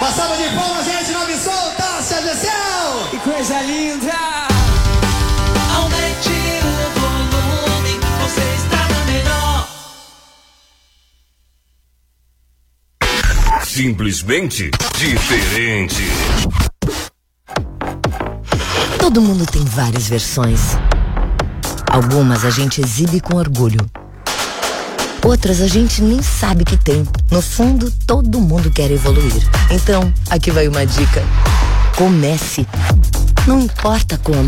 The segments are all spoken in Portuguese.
Uma salva de palmas, gente, nome solta, se desceu! Que coisa linda! Aumente o volume, você está na melhor. Simplesmente diferente. Todo mundo tem várias versões. Algumas a gente exibe com orgulho. Outras a gente nem sabe que tem. No fundo, todo mundo quer evoluir. Então, aqui vai uma dica. Comece. Não importa como.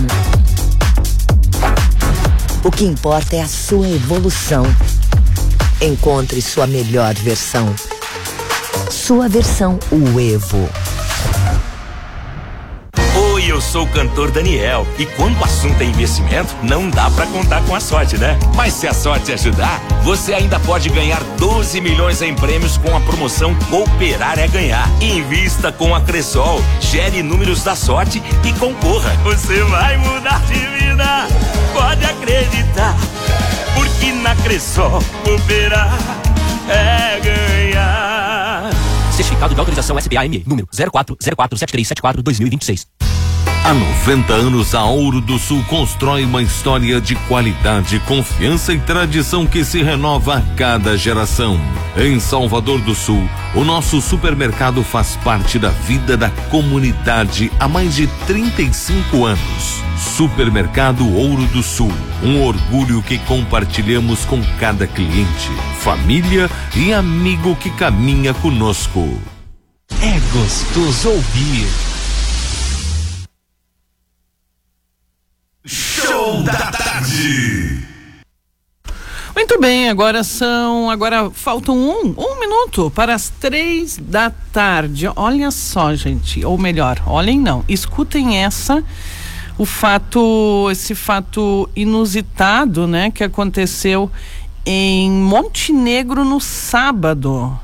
O que importa é a sua evolução. Encontre sua melhor versão. Sua versão, o Evo. Oi, eu sou o cantor Daniel. E quando o assunto é investimento, não dá pra contar com a sorte, né? Mas se a sorte ajudar, você ainda pode ganhar 12 milhões em prêmios com a promoção Cooperar é Ganhar. Invista com a Cressol, gere números da sorte e concorra. Você vai mudar de vida, pode acreditar. Porque na Cressol, cooperar é ganhar. Certificado de autorização SBAME, número 04047374-2026. Há 90 anos, a Ouro do Sul constrói uma história de qualidade, confiança e tradição que se renova a cada geração. Em Salvador do Sul, o nosso supermercado faz parte da vida da comunidade há mais de 35 anos. Supermercado Ouro do Sul, um orgulho que compartilhamos com cada cliente, família e amigo que caminha conosco. É gostoso ouvir. Show da tarde. Muito bem, agora faltam um minuto para as 3 da tarde. Olha só, gente, ou melhor, olhem não, escutem esse fato inusitado, né, que aconteceu em Montenegro no sábado.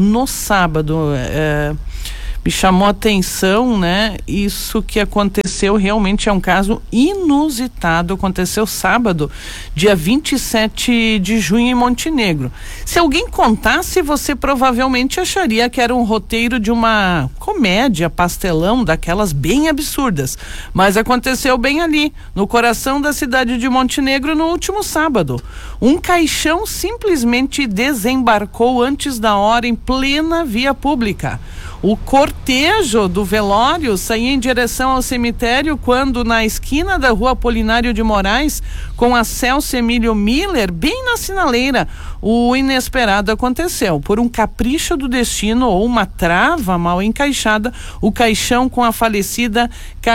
Me chamou a atenção, né? Isso que aconteceu realmente é um caso inusitado. Aconteceu sábado, dia 27 de junho em Montenegro. Se alguém contasse, você provavelmente acharia que era um roteiro de uma comédia, pastelão, daquelas bem absurdas. Mas aconteceu bem ali, no coração da cidade de Montenegro, no último sábado. Um caixão simplesmente desembarcou antes da hora em plena via pública. O cortejo do velório saía em direção ao cemitério quando, na esquina da rua Apolinário de Moraes, com a Celso Emílio Miller, bem na sinaleira, o inesperado aconteceu. Por um capricho do destino ou uma trava mal encaixada, o caixão com a falecida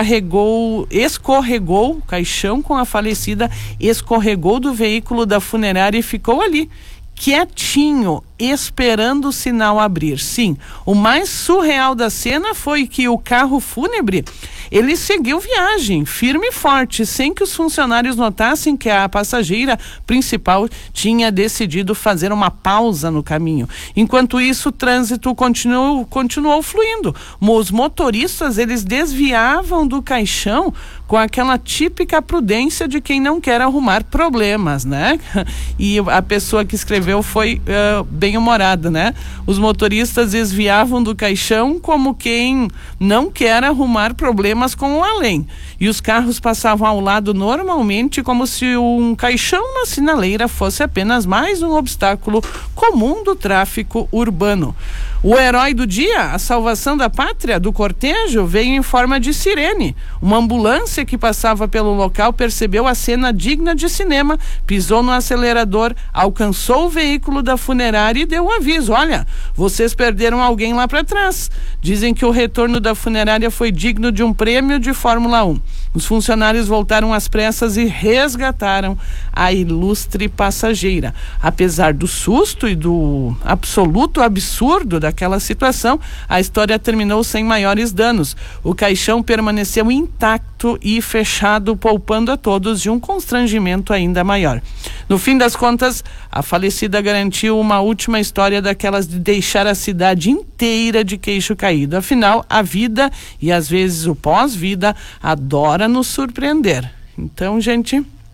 escorregou do veículo da funerária e ficou ali, quietinho, esperando o sinal abrir. Sim, o mais surreal da cena foi que o carro fúnebre, ele seguiu viagem, firme e forte, sem que os funcionários notassem que a passageira principal tinha decidido fazer uma pausa no caminho. Enquanto isso, o trânsito continuou fluindo. Os motoristas, eles desviavam do caixão com aquela típica prudência de quem não quer arrumar problemas, né? E a pessoa que escreveu foi bem humorada, né? Os motoristas desviavam do caixão como quem não quer arrumar problemas com o além. E os carros passavam ao lado normalmente, como se um caixão na sinaleira fosse apenas mais um obstáculo comum do tráfico urbano. O herói do dia, a salvação da pátria do cortejo, veio em forma de sirene. Uma ambulância que passava pelo local percebeu a cena digna de cinema, pisou no acelerador, alcançou o veículo da funerária e deu um aviso: olha, vocês perderam alguém lá para trás. Dizem que o retorno da funerária foi digno de um prêmio de Fórmula 1. Os funcionários voltaram às pressas e resgataram a ilustre passageira. Apesar do susto e do absoluto absurdo daquela situação, a história terminou sem maiores danos. O caixão permaneceu intacto e fechado, poupando a todos de um constrangimento ainda maior. No fim das contas, a falecida garantiu uma última história daquelas de deixar a cidade inteira de queixo caído. Afinal, a vida e às vezes o pós-vida adora nos surpreender. Então, gente,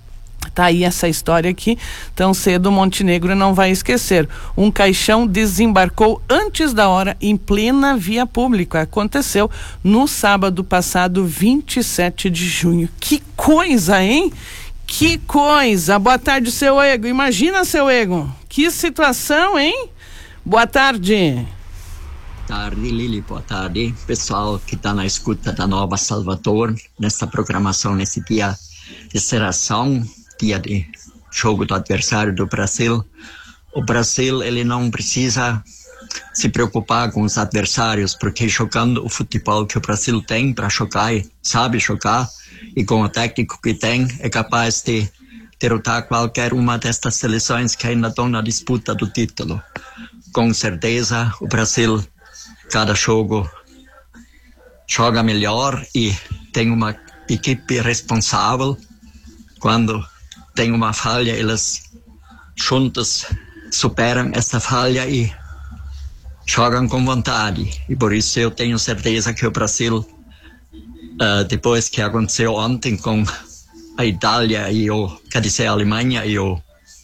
Tá aí essa história que tão cedo o Montenegro não vai esquecer. Um caixão desembarcou antes da hora em plena via pública. Aconteceu no sábado passado, 27 de junho. Que coisa, hein? Que coisa! Boa tarde, seu Ego. Imagina, seu Ego. Que situação, hein? Boa tarde. Boa tarde, Lili. Boa tarde, pessoal que está na escuta da Nova Salvador, nessa programação, nesse dia de seleção, dia de jogo do adversário do Brasil. O Brasil, ele não precisa se preocupar com os adversários, porque jogando o futebol que o Brasil tem para jogar, e sabe jogar, e com o técnico que tem, é capaz de derrotar qualquer uma destas seleções que ainda estão na disputa do título. Com certeza, o Brasil, cada jogo, joga melhor e tem uma equipe responsável. Quando tem uma falha, eles juntos superam essa falha e jogam com vontade. E por isso eu tenho certeza que o Brasil, depois que aconteceu ontem com a Itália e a Alemanha e o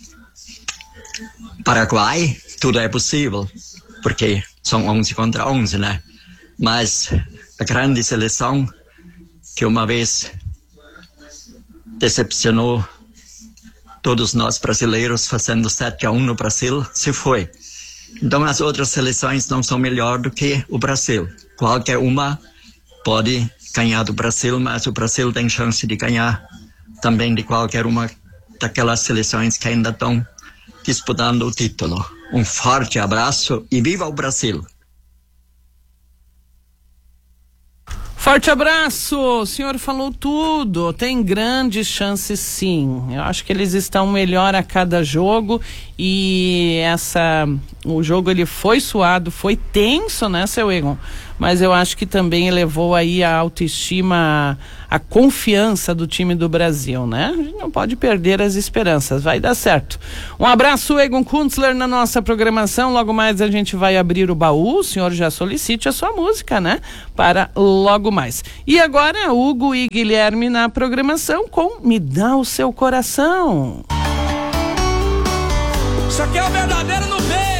Paraguai, tudo é possível, porque são 11 contra 11, né? Mas a grande seleção que uma vez decepcionou todos nós brasileiros fazendo 7-1 no Brasil, se foi. Então as outras seleções não são melhor do que o Brasil. Qualquer uma pode ganhar do Brasil, mas o Brasil tem chance de ganhar também de qualquer uma daquelas seleções que ainda estão disputando o título. Um forte abraço e viva o Brasil! Forte abraço, o senhor falou tudo, tem grandes chances sim, eu acho que eles estão melhor a cada jogo e o jogo ele foi suado, foi tenso, né, seu Egon? Mas eu acho que também elevou aí a autoestima, a confiança do time do Brasil, né? A gente não pode perder as esperanças, vai dar certo. Um abraço, Egon Kuntzler, na nossa programação. Logo mais a gente vai abrir o baú, o senhor já solicite a sua música, né? Para logo mais. E agora, Hugo e Guilherme na programação com Me Dá o Seu Coração. Isso aqui é o verdadeiro no peito.